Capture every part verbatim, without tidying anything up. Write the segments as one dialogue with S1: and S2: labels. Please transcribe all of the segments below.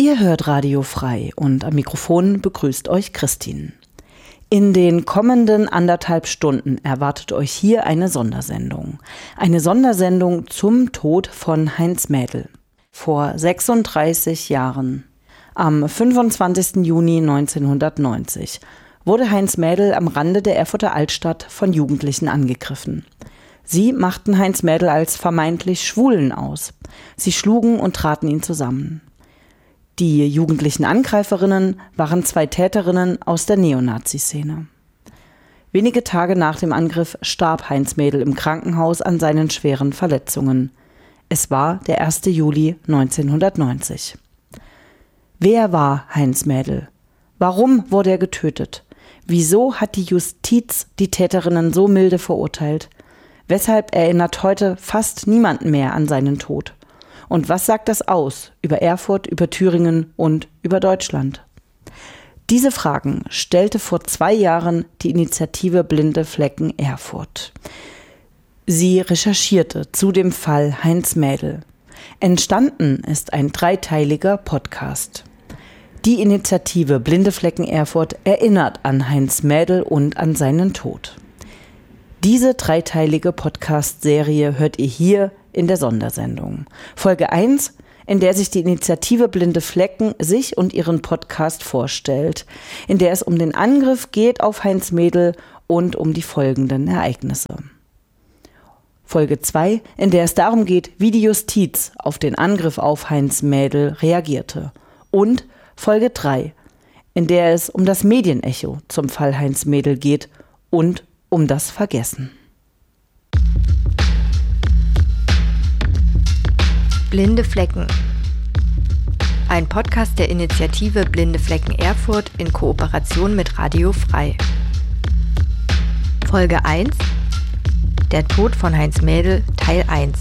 S1: Ihr hört Radio Frei und am Mikrofon begrüßt euch Christine. In den kommenden anderthalb Stunden erwartet euch hier eine Sondersendung. Eine Sondersendung zum Tod von Heinz Mädel. Vor sechsunddreißig Jahren, am fünfundzwanzigsten Juni neunzehnhundertneunzig, wurde Heinz Mädel am Rande der Erfurter Altstadt von Jugendlichen angegriffen. Sie machten Heinz Mädel als vermeintlich Schwulen aus. Sie schlugen und traten ihn zusammen. Die jugendlichen Angreiferinnen waren zwei Täterinnen aus der Neonazi-Szene. Wenige Tage nach dem Angriff starb Heinz Mädel im Krankenhaus an seinen schweren Verletzungen. Es war der erste Juli neunzehnhundertneunzig. Wer war Heinz Mädel? Warum wurde er getötet? Wieso hat die Justiz die Täterinnen so milde verurteilt? Weshalb erinnert heute fast niemanden mehr an seinen Tod? Und was sagt das aus über Erfurt, über Thüringen und über Deutschland? Diese Fragen stellte vor zwei Jahren die Initiative Blinde Flecken Erfurt. Sie recherchierte zu dem Fall Heinz Mädel. Entstanden ist ein dreiteiliger Podcast. Die Initiative Blinde Flecken Erfurt erinnert an Heinz Mädel und an seinen Tod. Diese dreiteilige Podcast-Serie hört ihr hier in der Sondersendung. Folge eins, in der sich die Initiative Blinde Flecken sich und ihren Podcast vorstellt, in der es um den Angriff geht auf Heinz Mädel und um die folgenden Ereignisse. Folge zwei, in der es darum geht, wie die Justiz auf den Angriff auf Heinz Mädel reagierte. Und Folge drei, in der es um das Medienecho zum Fall Heinz Mädel geht und um das Vergessen.
S2: Blinde Flecken. Ein Podcast der Initiative Blinde Flecken Erfurt in Kooperation mit Radio Frei. Folge eins. Der Tod von Heinz Mädel, Teil eins.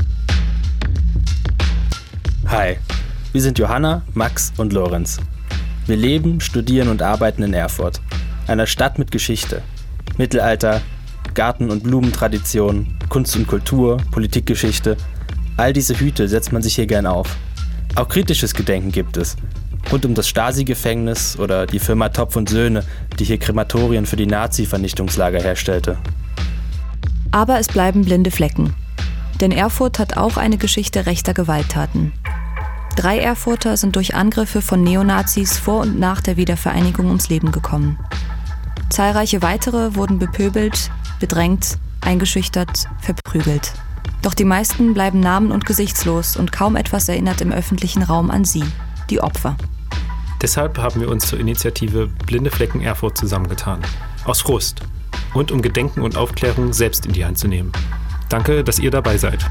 S3: Hi, wir sind Johanna, Max und Lorenz. Wir leben, studieren und arbeiten in Erfurt, einer Stadt mit Geschichte. Mittelalter, Garten- und Blumentradition, Kunst und Kultur, Politikgeschichte. All diese Hüte setzt man sich hier gern auf. Auch kritisches Gedenken gibt es. Rund um das Stasi-Gefängnis oder die Firma Topf und Söhne, die hier Krematorien für die Nazi-Vernichtungslager herstellte.
S4: Aber es bleiben blinde Flecken. Denn Erfurt hat auch eine Geschichte rechter Gewalttaten. Drei Erfurter sind durch Angriffe von Neonazis vor und nach der Wiedervereinigung ums Leben gekommen. Zahlreiche weitere wurden bepöbelt, bedrängt, eingeschüchtert, verprügelt. Doch die meisten bleiben namen- und gesichtslos und kaum etwas erinnert im öffentlichen Raum an sie, die Opfer.
S5: Deshalb haben wir uns zur Initiative Blinde Flecken Erfurt zusammengetan. Aus Frust. Und um Gedenken und Aufklärung selbst in die Hand zu nehmen. Danke, dass ihr dabei seid.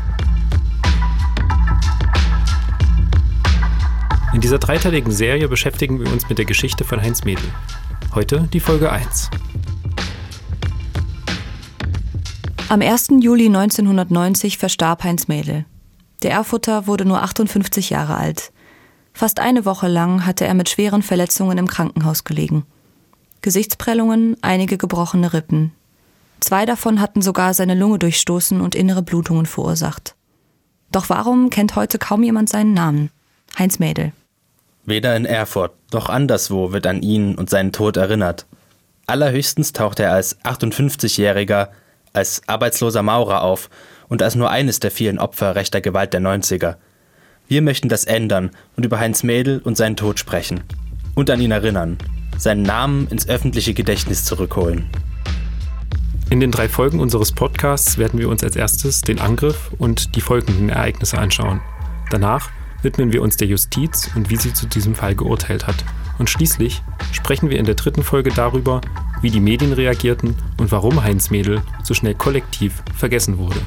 S5: In dieser dreiteiligen Serie beschäftigen wir uns mit der Geschichte von Heinz Mädel. Heute die Folge eins.
S4: Am ersten Juli neunzehnhundertneunzig verstarb Heinz Mädel. Der Erfurter wurde nur achtundfünfzig Jahre alt. Fast eine Woche lang hatte er mit schweren Verletzungen im Krankenhaus gelegen. Gesichtsprellungen, einige gebrochene Rippen. Zwei davon hatten sogar seine Lunge durchstoßen und innere Blutungen verursacht. Doch warum kennt heute kaum jemand seinen Namen? Heinz Mädel.
S3: Weder in Erfurt noch anderswo wird an ihn und seinen Tod erinnert. Allerhöchstens taucht er als achtundfünfzigjähriger, als arbeitsloser Maurer auf und als nur eines der vielen Opfer rechter Gewalt der neunziger. Wir möchten das ändern und über Heinz Mädel und seinen Tod sprechen. Und an ihn erinnern, seinen Namen ins öffentliche Gedächtnis zurückholen.
S5: In den drei Folgen unseres Podcasts werden wir uns als erstes den Angriff und die folgenden Ereignisse anschauen. Danach widmen wir uns der Justiz und wie sie zu diesem Fall geurteilt hat. Und schließlich sprechen wir in der dritten Folge darüber, wie die Medien reagierten und warum Heinz Mädel so schnell kollektiv vergessen wurde.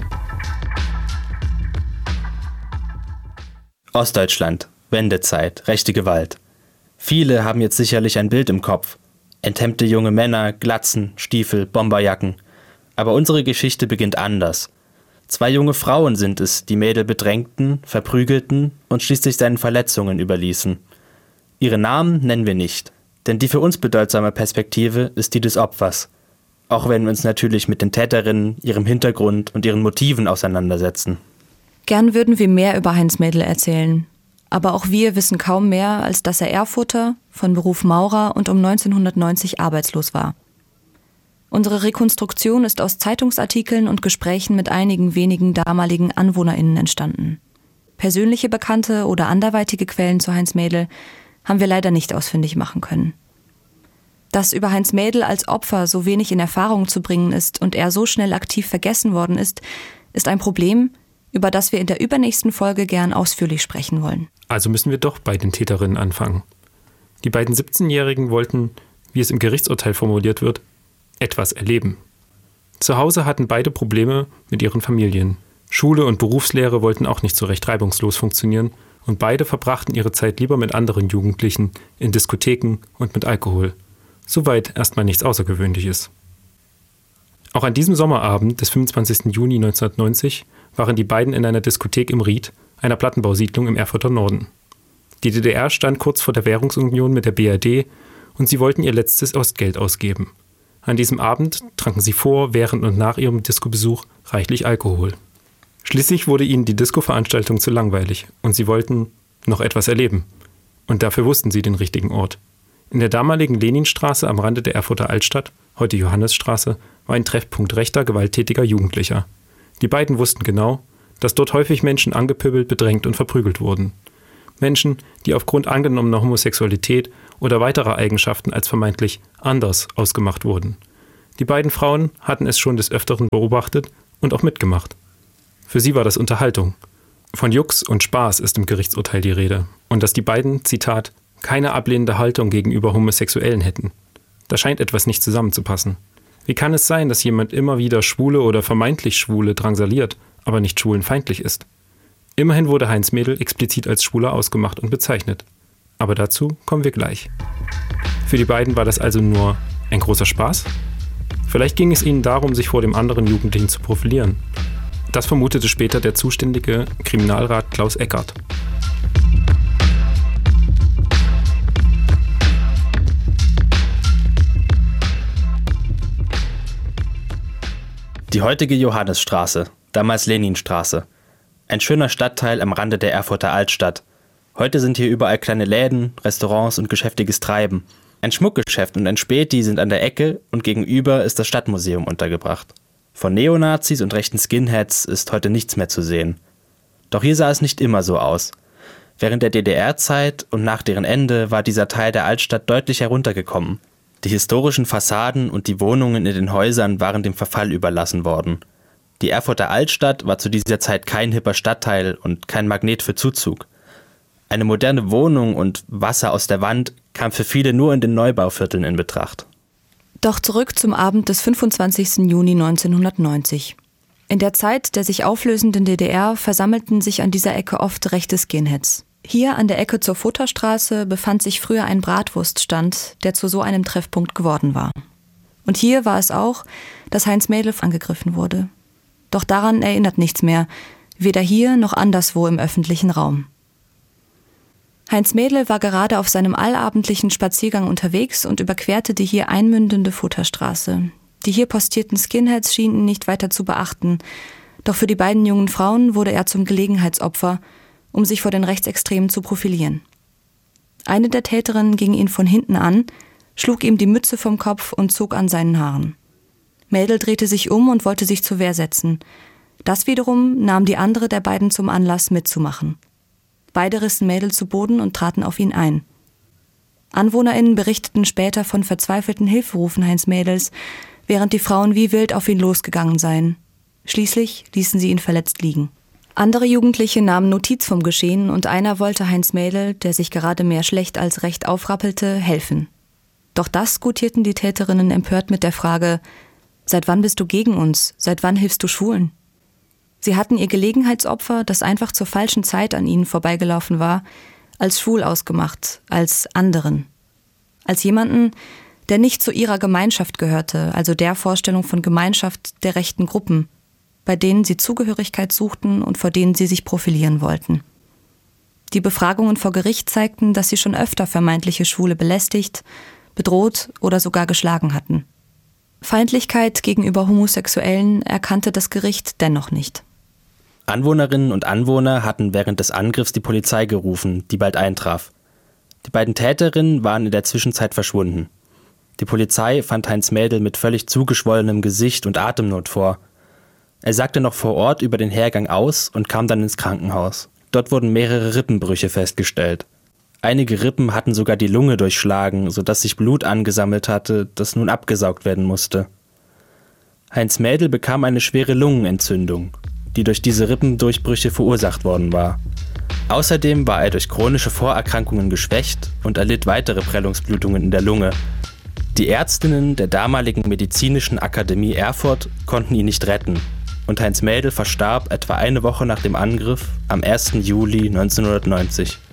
S3: Ostdeutschland, Wendezeit, rechte Gewalt. Viele haben jetzt sicherlich ein Bild im Kopf. Enthemmte junge Männer, Glatzen, Stiefel, Bomberjacken. Aber unsere Geschichte beginnt anders. Zwei junge Frauen sind es, die Mädel bedrängten, verprügelten und schließlich seinen Verletzungen überließen. Ihre Namen nennen wir nicht, denn die für uns bedeutsame Perspektive ist die des Opfers. Auch wenn wir uns natürlich mit den Täterinnen, ihrem Hintergrund und ihren Motiven auseinandersetzen.
S4: Gern würden wir mehr über Heinz Mädel erzählen. Aber auch wir wissen kaum mehr, als dass er Erfurter, von Beruf Maurer und um neunzehnhundertneunzig arbeitslos war. Unsere Rekonstruktion ist aus Zeitungsartikeln und Gesprächen mit einigen wenigen damaligen AnwohnerInnen entstanden. Persönliche Bekannte oder anderweitige Quellen zu Heinz Mädel haben wir leider nicht ausfindig machen können. Dass über Heinz Mädel als Opfer so wenig in Erfahrung zu bringen ist und er so schnell aktiv vergessen worden ist, ist ein Problem, über das wir in der übernächsten Folge gern ausführlich sprechen wollen.
S5: Also müssen wir doch bei den Täterinnen anfangen. Die beiden siebzehnjährigen wollten, wie es im Gerichtsurteil formuliert wird, etwas erleben. Zu Hause hatten beide Probleme mit ihren Familien. Schule und Berufslehre wollten auch nicht so recht reibungslos funktionieren und beide verbrachten ihre Zeit lieber mit anderen Jugendlichen, in Diskotheken und mit Alkohol. Soweit erstmal nichts Außergewöhnliches. Auch an diesem Sommerabend des fünfundzwanzigsten Juni neunzehnhundertneunzig waren die beiden in einer Diskothek im Ried, einer Plattenbausiedlung im Erfurter Norden. Die D D R stand kurz vor der Währungsunion mit der B R D und sie wollten ihr letztes Ostgeld ausgeben. An diesem Abend tranken sie vor, während und nach ihrem Diskobesuch reichlich Alkohol. Schließlich wurde ihnen die Disco-Veranstaltung zu langweilig und sie wollten noch etwas erleben. Und dafür wussten sie den richtigen Ort. In der damaligen Leninstraße am Rande der Erfurter Altstadt, heute Johannesstraße, war ein Treffpunkt rechter, gewalttätiger Jugendlicher. Die beiden wussten genau, dass dort häufig Menschen angepöbelt, bedrängt und verprügelt wurden. Menschen, die aufgrund angenommener Homosexualität oder weiterer Eigenschaften als vermeintlich anders ausgemacht wurden. Die beiden Frauen hatten es schon des Öfteren beobachtet und auch mitgemacht. Für sie war das Unterhaltung. Von Jux und Spaß ist im Gerichtsurteil die Rede. Und dass die beiden, Zitat, keine ablehnende Haltung gegenüber Homosexuellen hätten. Da scheint etwas nicht zusammenzupassen. Wie kann es sein, dass jemand immer wieder Schwule oder vermeintlich Schwule drangsaliert, aber nicht schwulenfeindlich ist? Immerhin wurde Heinz Mädel explizit als Schwuler ausgemacht und bezeichnet. Aber dazu kommen wir gleich. Für die beiden war das also nur ein großer Spaß? Vielleicht ging es ihnen darum, sich vor dem anderen Jugendlichen zu profilieren. Das vermutete später der zuständige Kriminalrat Klaus Eckert.
S3: Die heutige Johannesstraße, damals Leninstraße. Ein schöner Stadtteil am Rande der Erfurter Altstadt. Heute sind hier überall kleine Läden, Restaurants und geschäftiges Treiben. Ein Schmuckgeschäft und ein Späti sind an der Ecke und gegenüber ist das Stadtmuseum untergebracht. Von Neonazis und rechten Skinheads ist heute nichts mehr zu sehen. Doch hier sah es nicht immer so aus. Während der D D R-Zeit und nach deren Ende war dieser Teil der Altstadt deutlich heruntergekommen. Die historischen Fassaden und die Wohnungen in den Häusern waren dem Verfall überlassen worden. Die Erfurter Altstadt war zu dieser Zeit kein hipper Stadtteil und kein Magnet für Zuzug. Eine moderne Wohnung und Wasser aus der Wand kam für viele nur in den Neubauvierteln in Betracht.
S4: Doch zurück zum Abend des fünfundzwanzigsten Juni neunzehnhundertneunzig. In der Zeit der sich auflösenden D D R versammelten sich an dieser Ecke oft rechte Skinheads. Hier an der Ecke zur Futterstraße befand sich früher ein Bratwurststand, der zu so einem Treffpunkt geworden war. Und hier war es auch, dass Heinz Mädel angegriffen wurde. Doch daran erinnert nichts mehr, weder hier noch anderswo im öffentlichen Raum. Heinz Mädel war gerade auf seinem allabendlichen Spaziergang unterwegs und überquerte die hier einmündende Futterstraße. Die hier postierten Skinheads schienen ihn nicht weiter zu beachten, doch für die beiden jungen Frauen wurde er zum Gelegenheitsopfer, um sich vor den Rechtsextremen zu profilieren. Eine der Täterinnen ging ihn von hinten an, schlug ihm die Mütze vom Kopf und zog an seinen Haaren. Mädel drehte sich um und wollte sich zur Wehr setzen. Das wiederum nahm die andere der beiden zum Anlass, mitzumachen. Beide rissen Mädel zu Boden und traten auf ihn ein. AnwohnerInnen berichteten später von verzweifelten Hilferufen Heinz Mädels, während die Frauen wie wild auf ihn losgegangen seien. Schließlich ließen sie ihn verletzt liegen. Andere Jugendliche nahmen Notiz vom Geschehen und einer wollte Heinz Mädel, der sich gerade mehr schlecht als recht aufrappelte, helfen. Doch das gutierten die Täterinnen empört mit der Frage: Seit wann bist du gegen uns? Seit wann hilfst du Schwulen? Sie hatten ihr Gelegenheitsopfer, das einfach zur falschen Zeit an ihnen vorbeigelaufen war, als schwul ausgemacht, als anderen. Als jemanden, der nicht zu ihrer Gemeinschaft gehörte, also der Vorstellung von Gemeinschaft der rechten Gruppen, bei denen sie Zugehörigkeit suchten und vor denen sie sich profilieren wollten. Die Befragungen vor Gericht zeigten, dass sie schon öfter vermeintliche Schwule belästigt, bedroht oder sogar geschlagen hatten. Feindlichkeit gegenüber Homosexuellen erkannte das Gericht dennoch nicht.
S3: Anwohnerinnen und Anwohner hatten während des Angriffs die Polizei gerufen, die bald eintraf. Die beiden Täterinnen waren in der Zwischenzeit verschwunden. Die Polizei fand Heinz Mädel mit völlig zugeschwollenem Gesicht und Atemnot vor. Er sagte noch vor Ort über den Hergang aus und kam dann ins Krankenhaus. Dort wurden mehrere Rippenbrüche festgestellt. Einige Rippen hatten sogar die Lunge durchschlagen, sodass sich Blut angesammelt hatte, das nun abgesaugt werden musste. Heinz Mädel bekam eine schwere Lungenentzündung, die durch diese Rippendurchbrüche verursacht worden war. Außerdem war er durch chronische Vorerkrankungen geschwächt und erlitt weitere Prellungsblutungen in der Lunge. Die Ärztinnen der damaligen Medizinischen Akademie Erfurt konnten ihn nicht retten und Heinz Mädel verstarb etwa eine Woche nach dem Angriff am ersten Juli neunzehnhundertneunzig.